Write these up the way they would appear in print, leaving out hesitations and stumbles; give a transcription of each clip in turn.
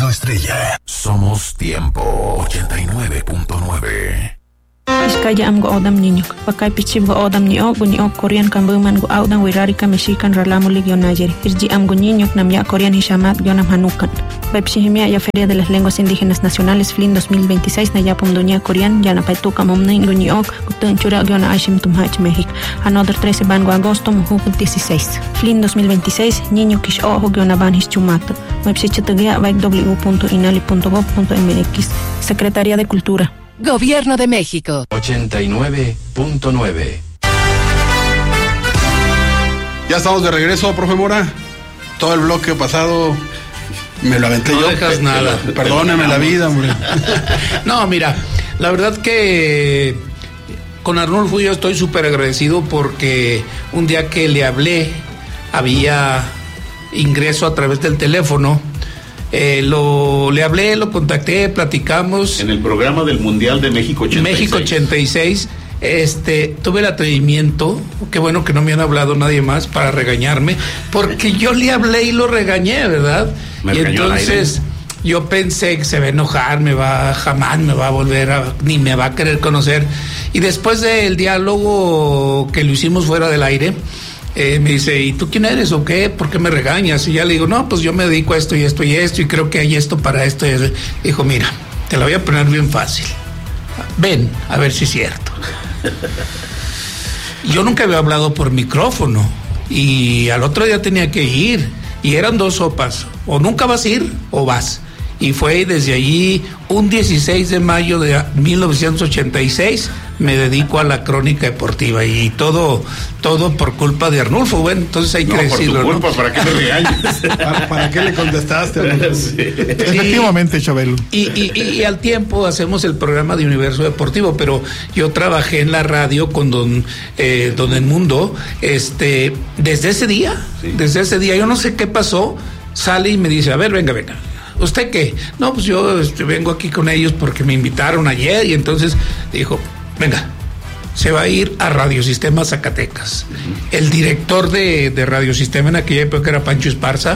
sonido estrella. Somos Tiempo 89.9. Iskaya am go odam niño. Pakay pichib go odam ni ok Korean kambuman go audan wirarika mexican ralamo ligio nayeri. Irji am go niño nam ya Korean hishamat gionam hanukan. Bepsihimia ya Feria de las Lenguas Indígenas Nacionales FLIN 2026 na yapum doña Korean ya na paituka momnin go niok gutun chura giona ashim tumhach México. Another 13 van go agosto muhu 16. FLIN 2026 niño kish ojo giona van hischumato. Website www.inali.gov.mx. Secretaría de Cultura. Gobierno de México. 89.9. Ya estamos de regreso, profe Mora. Todo el bloque pasado me lo aventé yo. No dejas nada. Perdóneme la vida, hombre. No, mira, la verdad que con Arnulfo yo estoy súper agradecido porque un día que le hablé había ingreso a través del teléfono. Le hablé, lo contacté, platicamos. En el programa del Mundial de México 86. México 86, tuve el atrevimiento, qué bueno que no me han hablado nadie más para regañarme, porque yo le hablé y lo regañé, ¿verdad? Y entonces yo pensé que se va a enojar, jamás me va a volver ni me va a querer conocer. Y después del diálogo que lo hicimos fuera del aire, me dice, ¿y tú quién eres o qué? ¿Por qué me regañas? Y ya le digo, no, pues yo me dedico a esto y esto y esto y creo que hay esto para esto y eso. Dijo, mira, te la voy a poner bien fácil. Ven, a ver si es cierto. Yo nunca había hablado por micrófono y al otro día tenía que ir y eran dos sopas, o nunca vas a ir o vas. Y fue desde allí, un 16 de mayo de 1986, me dedico a la crónica deportiva y todo por culpa de Arnulfo. Bueno, entonces hay que decirlo, por tu culpa, ¿no? ¿Para qué me regañas? ¿Para qué le contestaste? Sí. Efectivamente, Chabelo. Y al tiempo hacemos el programa de Universo Deportivo, pero yo trabajé en la radio con don Edmundo, desde ese día, yo no sé qué pasó, sale y me dice, a ver, venga. ¿Usted qué? No, pues yo vengo aquí con ellos porque me invitaron ayer y entonces dijo, venga, se va a ir a Radiosistema Zacatecas. El director de Radiosistema en aquella época era Pancho Esparza.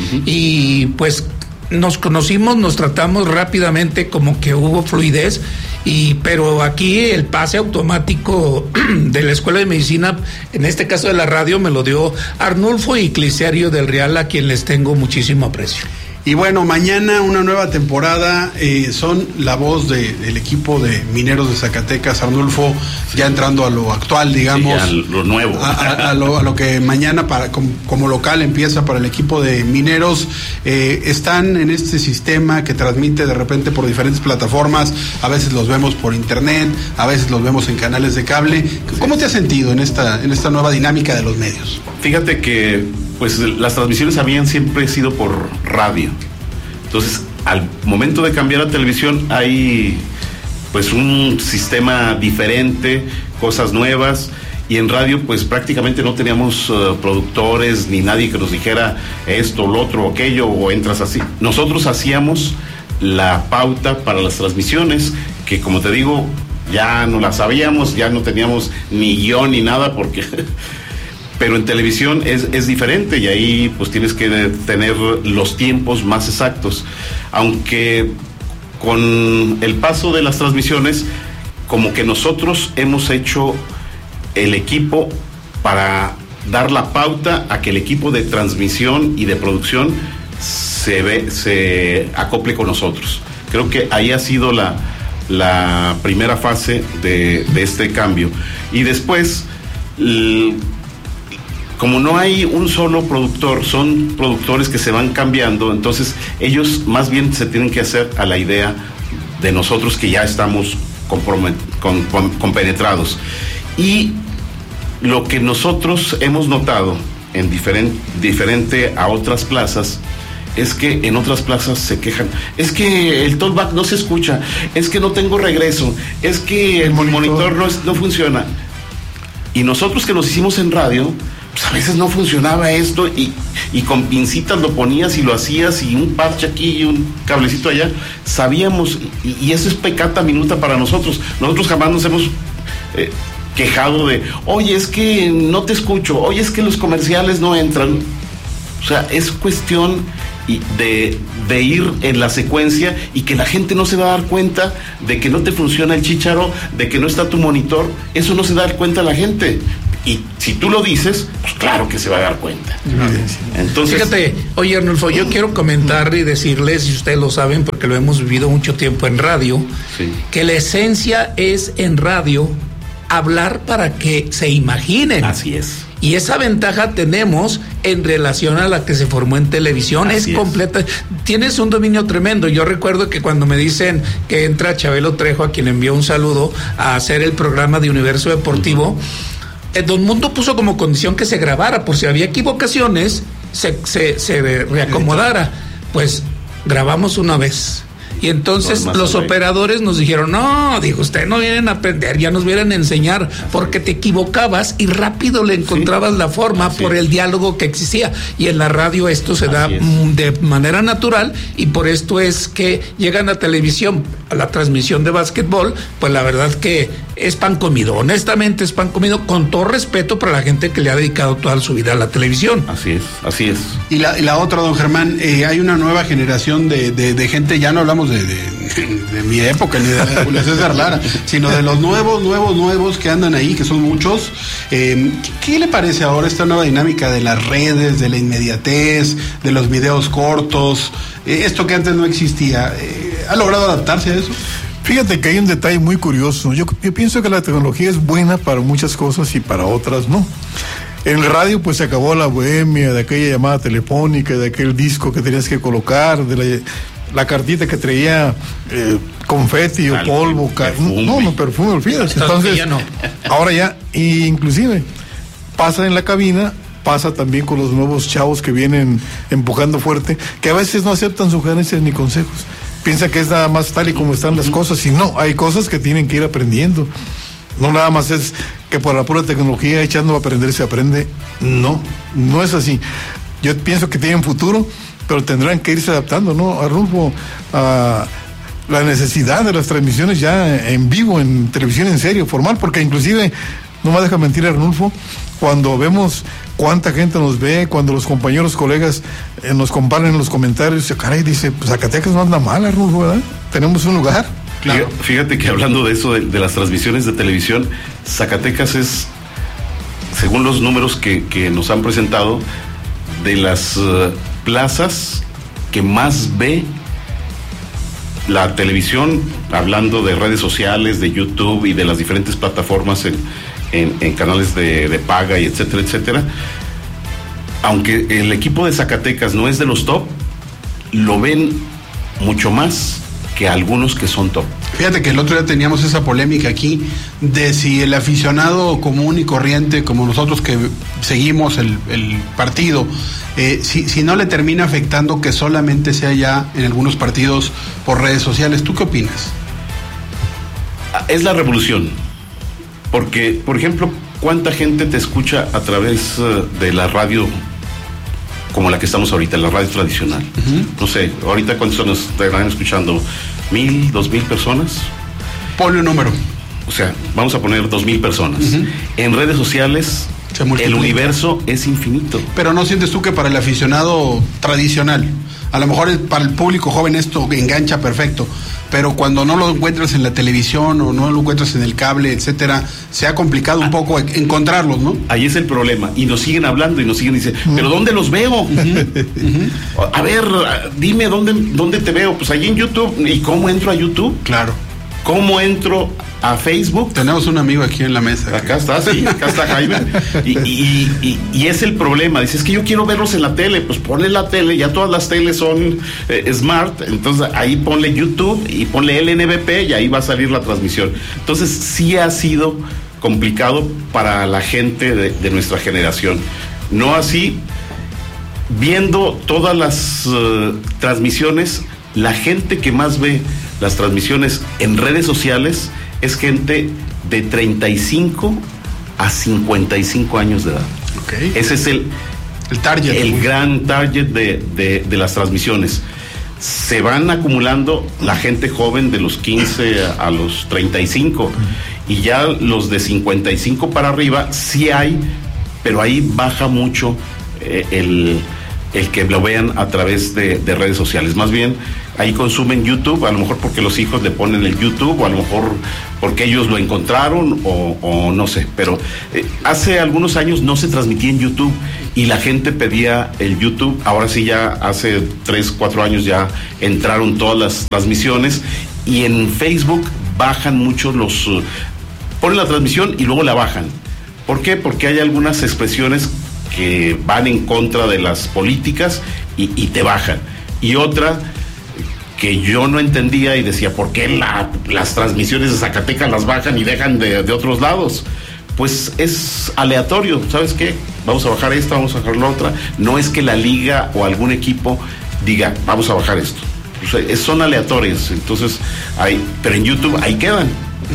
Y pues nos conocimos, nos tratamos rápidamente, como que hubo fluidez, pero aquí el pase automático de la Escuela de Medicina, en este caso de la radio, me lo dio Arnulfo y Clisario del Real, a quien les tengo muchísimo aprecio. Y bueno, mañana una nueva temporada, son la voz del equipo de Mineros de Zacatecas, Arnulfo, ya entrando a lo actual, digamos. Sí, a lo nuevo. A lo que mañana como local empieza para el equipo de Mineros. Están en este sistema que transmite de repente por diferentes plataformas, a veces los vemos por internet, a veces los vemos en canales de cable. ¿Cómo te has sentido en esta nueva dinámica de los medios? Fíjate que pues las transmisiones habían siempre sido por radio. Entonces, al momento de cambiar a televisión hay pues un sistema diferente, cosas nuevas, y en radio pues prácticamente no teníamos productores ni nadie que nos dijera esto, lo otro, aquello, o entras así. Nosotros hacíamos la pauta para las transmisiones, que como te digo, ya no la sabíamos, ya no teníamos ni guión ni nada, porque pero en televisión es diferente, y ahí pues tienes que tener los tiempos más exactos, aunque con el paso de las transmisiones como que nosotros hemos hecho el equipo para dar la pauta a que el equipo de transmisión y de producción se acople con nosotros. Creo que ahí ha sido la primera fase de este cambio, y después como no hay un solo productor, son productores que se van cambiando, entonces ellos más bien se tienen que hacer a la idea de nosotros, que ya estamos compenetrados. Y lo que nosotros hemos notado en diferente a otras plazas, es que en otras plazas se quejan, es que el talkback no se escucha, es que no tengo regreso, es que el monitor no funciona. Y nosotros que nos hicimos en radio, pues a veces no funcionaba esto, y con pincitas lo ponías y lo hacías, y un parche aquí y un cablecito allá, sabíamos, y eso es pecata minuta para nosotros. Nosotros jamás nos hemos quejado de, oye, es que no te escucho, oye, es que los comerciales no entran. O sea, es cuestión y de ir en la secuencia y que la gente no se va a dar cuenta de que no te funciona el chícharo, de que no está tu monitor. Eso no se da cuenta la gente. Y si tú lo dices, pues claro que se va a dar cuenta. Entonces, fíjate, oye Arnulfo, yo quiero comentar y decirles, y ustedes lo saben porque lo hemos vivido mucho tiempo en radio, sí, que la esencia es en radio hablar para que se imaginen. Así es. Y esa ventaja tenemos en relación a la que se formó en televisión. Así es completa. Tienes un dominio tremendo. Yo recuerdo que cuando me dicen que entra Chabelo Trejo, a quien envió un saludo, a hacer el programa de Universo Deportivo, Don Mundo puso como condición que se grabara, por si había equivocaciones, se reacomodara. Pues grabamos una vez. Y entonces los operadores nos dijeron, no, dijo, ustedes no vienen a aprender, ya nos vienen a enseñar, porque te equivocabas y rápido le encontrabas la forma por el diálogo que existía. Y en la radio esto se da de manera natural, y por esto es que llegan a televisión, a la transmisión de básquetbol, pues la verdad que es pan comido, honestamente es pan comido, con todo respeto para la gente que le ha dedicado toda su vida a la televisión. Así es, así es. Y la otra, don Germán, hay una nueva generación de gente, ya no hablamos de mi época ni de Julio César Lara, sino de los nuevos que andan ahí, que son muchos. ¿Qué le parece ahora esta nueva dinámica de las redes, de la inmediatez, de los videos cortos? Esto que antes no existía, ¿ha logrado adaptarse a eso? Fíjate que hay un detalle muy curioso. Yo pienso que la tecnología es buena para muchas cosas y para otras no. En el radio pues se acabó la bohemia de aquella llamada telefónica, de aquel disco que tenías que colocar, de la cartita que traía confeti o polvo, perfume, olvídate. Entonces, ya no. Ahora ya, inclusive pasa en la cabina, pasa también con los nuevos chavos que vienen empujando fuerte, que a veces no aceptan sugerencias ni consejos. Piensa que es nada más tal y como están las cosas, y no, hay cosas que tienen que ir aprendiendo. No nada más es que por la pura tecnología echando a aprender se aprende. No es así. Yo pienso que tienen futuro, pero tendrán que irse adaptando, ¿no, Arnulfo? A la necesidad de las transmisiones ya en vivo, en televisión en serio, formal, porque inclusive, no me deja mentir Arnulfo, cuando vemos cuánta gente nos ve, cuando los compañeros, colegas nos comparan en los comentarios, caray, dice, pues Zacatecas no anda mal, Arnulfo, ¿verdad? Tenemos un lugar. Claro. Fíjate que hablando de eso, de las transmisiones de televisión, Zacatecas es, según los números que nos han presentado, de las plazas que más ve la televisión, hablando de redes sociales, de YouTube y de las diferentes plataformas en canales de paga y etcétera, etcétera. Aunque el equipo de Zacatecas no es de los top, lo ven mucho más que algunos que son top. Fíjate que el otro día teníamos esa polémica aquí de si el aficionado común y corriente, como nosotros que seguimos el partido, si no le termina afectando que solamente sea ya en algunos partidos por redes sociales. ¿Tú qué opinas? Es la revolución. Porque, por ejemplo, ¿cuánta gente te escucha a través de la radio como la que estamos ahorita, la radio tradicional? No sé, ahorita ¿cuántos nos estarán escuchando? ¿1,000, 2,000 personas? Ponle un número. O sea, vamos a poner 2,000 personas. En redes sociales, el universo es infinito. Pero ¿no sientes tú que para el aficionado tradicional, a lo mejor para el público joven esto engancha perfecto, pero cuando no lo encuentras en la televisión o no lo encuentras en el cable, etcétera, se ha complicado un poco encontrarlos, ¿no? Ahí es el problema. Y nos siguen hablando y nos siguen diciendo, ¿pero dónde los veo? A ver, dime dónde te veo. Pues ahí en YouTube. ¿Y cómo entro a YouTube? Claro. ¿Cómo entro a Facebook? Tenemos un amigo aquí en la mesa. Acá está, sí, acá está Jaime. Y es el problema. Dices, es que yo quiero verlos en la tele. Pues ponle la tele, ya todas las teles son smart. Entonces ahí ponle YouTube y ponle LNBP y ahí va a salir la transmisión. Entonces sí ha sido complicado para la gente de nuestra generación. No así, viendo todas las transmisiones, la gente que más ve las transmisiones en redes sociales es gente de 35 a 55 años de edad. Okay. Ese es el target, el gran target de las transmisiones. Se van acumulando la gente joven de los 15 a los 35 y ya los de 55 para arriba sí hay, pero ahí baja mucho el que lo vean a través de redes sociales. Más bien, ahí consumen YouTube, a lo mejor porque los hijos le ponen el YouTube, o a lo mejor porque ellos lo encontraron, o no sé. Pero hace algunos años no se transmitía en YouTube y la gente pedía el YouTube. Ahora sí, ya hace 3, 4 años ya entraron todas las transmisiones, y en Facebook bajan mucho ponen la transmisión y luego la bajan. ¿Por qué? Porque hay algunas expresiones que van en contra de las políticas y te bajan. Y otra que yo no entendía y decía, ¿por qué las transmisiones de Zacatecas las bajan y dejan de otros lados? Pues es aleatorio, ¿sabes qué? Vamos a bajar esta, vamos a bajar la otra. No es que la liga o algún equipo diga, vamos a bajar esto. O sea, son aleatorios, entonces pero en YouTube ahí quedan.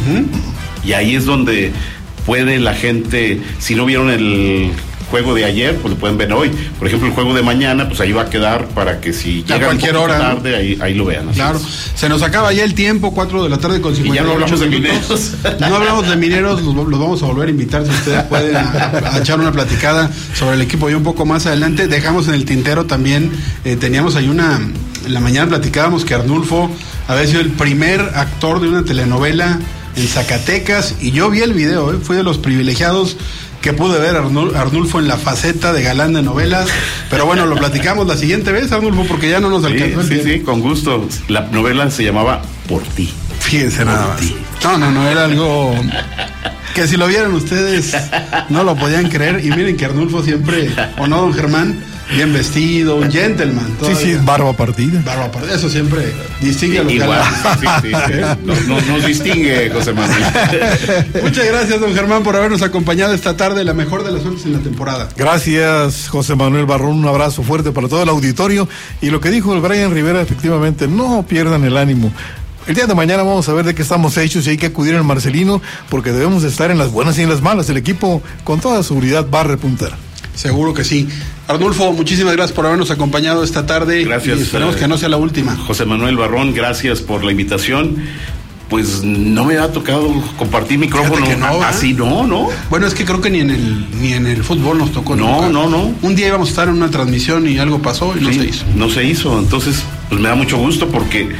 Y ahí es donde puede la gente, si no vieron el juego de ayer, pues lo pueden ver hoy. Por ejemplo, el juego de mañana, pues ahí va a quedar para que si llega a cualquier hora tarde, ahí lo vean. Claro, se nos acaba ya el tiempo, 4 de la tarde con 58 y ya no hablamos minutos. de Mineros. No hablamos de Mineros, los vamos a volver a invitar si ustedes pueden a echar una platicada sobre el equipo y un poco más adelante. Dejamos en el tintero también, teníamos ahí en la mañana platicábamos que Arnulfo había sido el primer actor de una telenovela en Zacatecas, y yo vi el video, fui de los privilegiados que pude ver a Arnulfo en la faceta de galán de novelas, pero bueno, lo platicamos la siguiente vez, Arnulfo, porque ya no nos alcanzó el tiempo. Sí, con gusto. La novela se llamaba Por Ti. Fíjense nada más. No, era algo que si lo vieran ustedes no lo podían creer, y miren que Arnulfo siempre, ¿o no, don Germán? Bien vestido, un gentleman. Todavía. Sí, barba partida. Barba partida, eso siempre distingue a los igual, galanes. Nos distingue, José Manuel. Muchas gracias, don Germán, por habernos acompañado esta tarde. La mejor de las suertes en la temporada. Gracias, José Manuel Barrón. Un abrazo fuerte para todo el auditorio. Y lo que dijo el Brian Rivera, efectivamente, no pierdan el ánimo. El día de mañana vamos a ver de qué estamos hechos y hay que acudir al Marcelino, porque debemos estar en las buenas y en las malas. El equipo con toda seguridad va a repuntar. Seguro que sí. Arnulfo, muchísimas gracias por habernos acompañado esta tarde. Gracias. Y esperemos que no sea la última. José Manuel Barrón, gracias por la invitación. Pues no me ha tocado compartir micrófono así, no. Bueno, es que creo que ni en el fútbol nos tocó. No. Un día íbamos a estar en una transmisión y algo pasó y no se hizo. No se hizo, entonces pues me da mucho gusto porque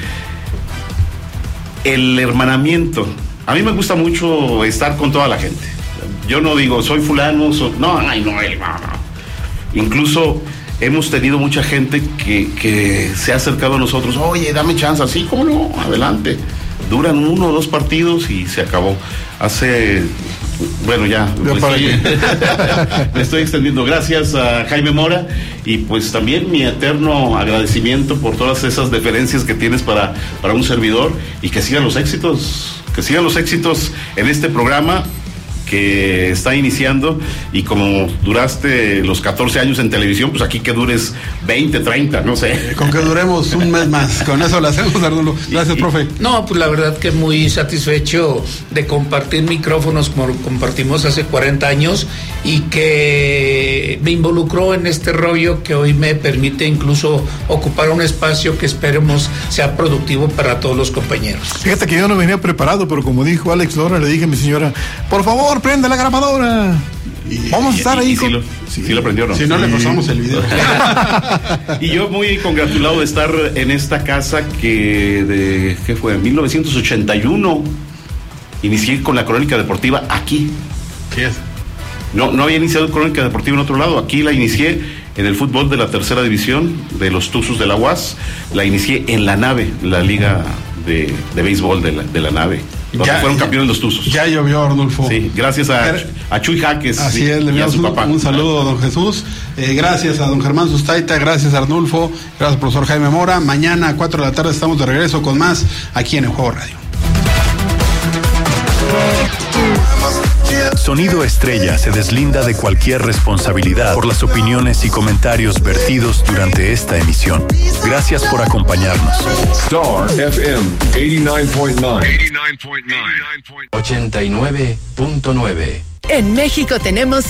el hermanamiento, a mí me gusta mucho estar con toda la gente. Yo no digo, soy fulano, no. Incluso hemos tenido mucha gente que se ha acercado a nosotros, oye, dame chance, así, ¿cómo no? Adelante. Duran 1 o 2 partidos y se acabó. Bueno, ya me estoy extendiendo. Gracias a Jaime Mora, y pues también mi eterno agradecimiento por todas esas deferencias que tienes para un servidor, y que sigan los éxitos en este programa que está iniciando. Y como duraste los 14 años en televisión, pues aquí que dures 20, 30, no sé. Con que duremos un mes más, con eso lo hacemos, Arnulfo. Gracias, profe. No, pues la verdad que muy satisfecho de compartir micrófonos como compartimos hace 40 años, y que me involucró en este rollo que hoy me permite incluso ocupar un espacio que esperemos sea productivo para todos los compañeros. Fíjate que yo no venía preparado, pero como dijo Alex Lora, le dije a mi señora, por favor, prende la grabadora. Vamos a estar ahí. Sí lo prendió, ¿no? Si no, le pasamos el video. Y yo muy congratulado de estar en esta casa ¿qué fue? En 1981 inicié con la crónica deportiva aquí. ¿Qué es? No había iniciado crónica deportiva en otro lado. Aquí la inicié en el fútbol de la 3ª división de los Tuzos de la UAS. La inicié en la Nave, la liga de béisbol de la Nave, donde fueron campeones los Tuzos. Ya llovió, Arnulfo. Sí, gracias a Chuy Jaques. Así es, le enviamos un saludo a don Jesús. Gracias a don Germán Sustaita, gracias a Arnulfo, gracias al profesor Jaime Mora. Mañana a 4 de la tarde estamos de regreso con más aquí en El Juego Radio. Sonido Estrella se deslinda de cualquier responsabilidad por las opiniones y comentarios vertidos durante esta emisión. Gracias por acompañarnos. Star FM 89.9. 89.9. En México tenemos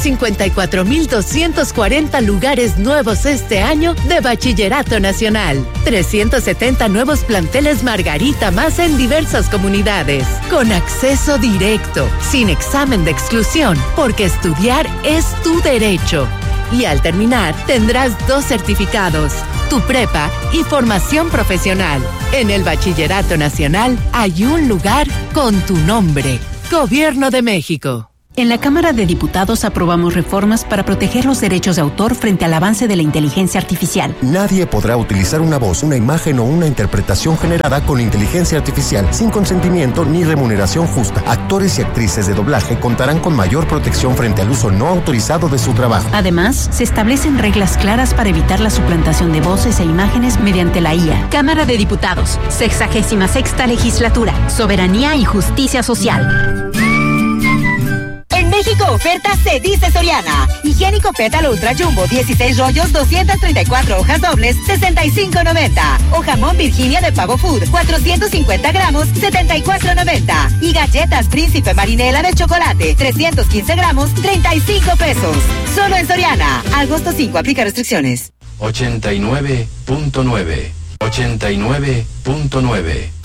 154,240 lugares nuevos este año de Bachillerato Nacional. 370 nuevos planteles Margarita más en diversas comunidades. Con acceso directo, sin examen de exclusión, porque estudiar es tu derecho. Y al terminar, tendrás 2 certificados, tu prepa y formación profesional. En el Bachillerato Nacional hay un lugar con tu nombre. Gobierno de México. En la Cámara de Diputados aprobamos reformas para proteger los derechos de autor frente al avance de la inteligencia artificial. Nadie podrá utilizar una voz, una imagen o una interpretación generada con inteligencia artificial sin consentimiento ni remuneración justa. Actores y actrices de doblaje contarán con mayor protección frente al uso no autorizado de su trabajo. Además, se establecen reglas claras para evitar la suplantación de voces e imágenes mediante la IA. Cámara de Diputados, 66ª Legislatura, Soberanía y Justicia Social. En México oferta se dice Soriana. Higiénico Pétalo Ultra Jumbo 16 rollos 234 hojas dobles 65.90. O jamón Virginia de Pavo Food 450 gramos 74.90. Y galletas Príncipe Marinela de chocolate 315 gramos 35 pesos. Solo en Soriana. Agosto 5 aplica restricciones. 89.9. 89.9.